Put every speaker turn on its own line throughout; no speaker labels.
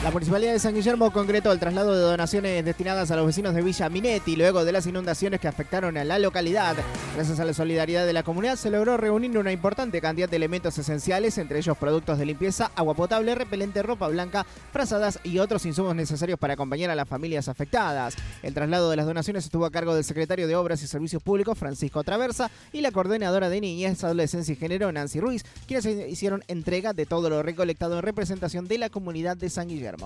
La Municipalidad de San Guillermo concretó el traslado de donaciones destinadas a los vecinos de Villa Minetti luego de las inundaciones que afectaron a la localidad. Gracias a la solidaridad de la comunidad se logró reunir una importante cantidad de elementos esenciales, entre ellos productos de limpieza, agua potable, repelente, ropa blanca, frazadas y otros insumos necesarios para acompañar a las familias afectadas. El traslado de las donaciones estuvo a cargo del secretario de Obras y Servicios Públicos, Francisco Traversa, y la coordinadora de Niñez, Adolescencia y Género, Nancy Ruiz, quienes hicieron entrega de todo lo recolectado en representación de la comunidad de San Guillermo.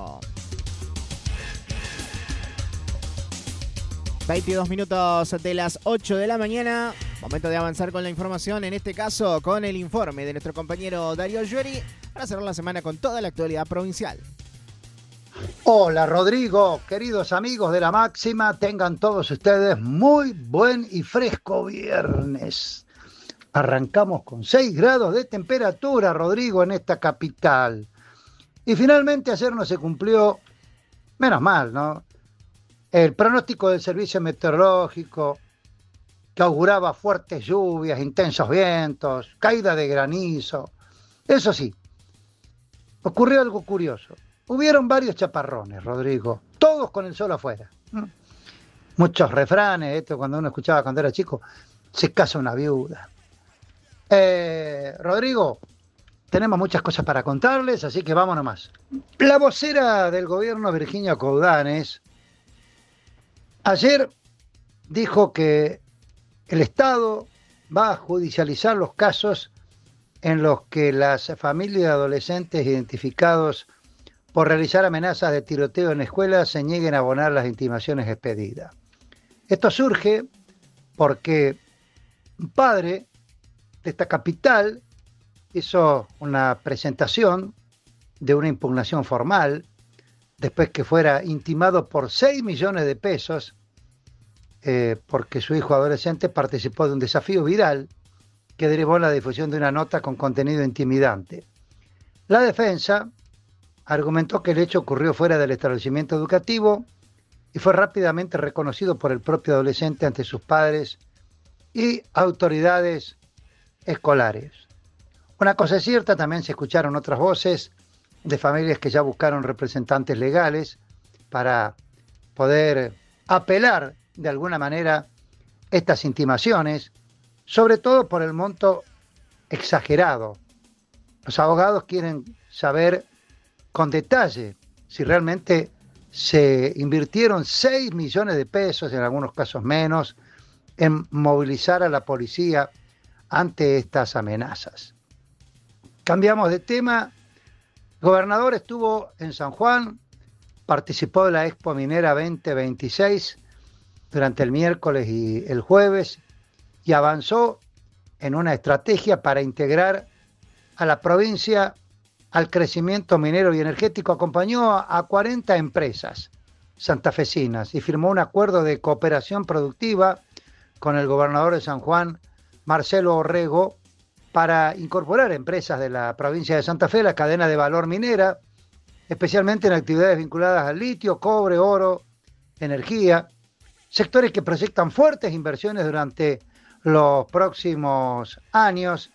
22 minutos de las 8 de la mañana. Momento de avanzar con la información, en este caso con el informe de nuestro compañero Darío Llueri para cerrar la semana con toda la actualidad provincial.
Hola Rodrigo, queridos amigos de La Máxima, tengan todos ustedes muy buen y fresco viernes. Arrancamos con 6 grados de temperatura, Rodrigo, en esta capital. Y finalmente ayer no se cumplió, menos mal, ¿no?, el pronóstico del servicio meteorológico que auguraba fuertes lluvias, intensos vientos, caída de granizo. Eso sí, ocurrió algo curioso. Hubieron varios chaparrones, Rodrigo, todos con el sol afuera. Muchos refranes, esto cuando uno escuchaba cuando era chico, se casa una viuda. Rodrigo, tenemos muchas cosas para contarles, así que vámonos más. La vocera del gobierno, Virginia Coudanes, ayer dijo que el Estado va a judicializar los casos en los que las familias de adolescentes identificados por realizar amenazas de tiroteo en escuelas se nieguen a abonar las intimaciones expedidas. Esto surge porque un padre de esta capital hizo una presentación de una impugnación formal después que fuera intimado por 6 millones de pesos porque su hijo adolescente participó de un desafío viral que derivó en la difusión de una nota con contenido intimidante. La defensa argumentó que el hecho ocurrió fuera del establecimiento educativo y fue rápidamente reconocido por el propio adolescente ante sus padres y autoridades escolares. Una cosa es cierta, también se escucharon otras voces de familias que ya buscaron representantes legales para poder apelar de alguna manera estas intimaciones, sobre todo por el monto exagerado. Los abogados quieren saber con detalle si realmente se invirtieron 6 millones de pesos, en algunos casos menos, en movilizar a la policía ante estas amenazas. Cambiamos de tema. El gobernador estuvo en San Juan, participó de la Expo Minera 2026 durante el miércoles y el jueves y avanzó en una estrategia para integrar a la provincia al crecimiento minero y energético. Acompañó a 40 empresas santafesinas y firmó un acuerdo de cooperación productiva con el gobernador de San Juan, Marcelo Orrego, para incorporar empresas de la provincia de Santa Fe a la cadena de valor minera, especialmente en actividades vinculadas al litio, cobre, oro, energía, sectores que proyectan fuertes inversiones durante los próximos años.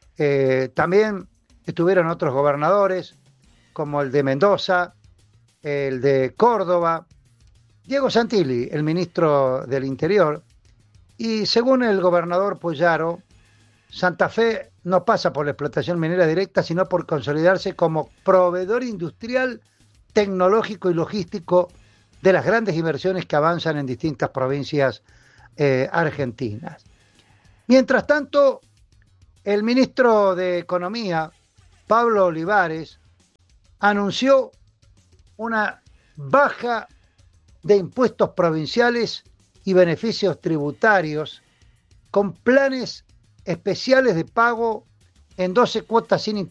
También estuvieron otros gobernadores, como el de Mendoza, el de Córdoba, Diego Santilli, el ministro del Interior, y según el gobernador Puyaro, Santa Fe no pasa por la explotación minera directa, sino por consolidarse como proveedor industrial, tecnológico y logístico de las grandes inversiones que avanzan en distintas provincias argentinas. Mientras tanto, el ministro de Economía, Pablo Olivares, anunció una baja de impuestos provinciales y beneficios tributarios con planes especiales de pago en 12 cuotas sin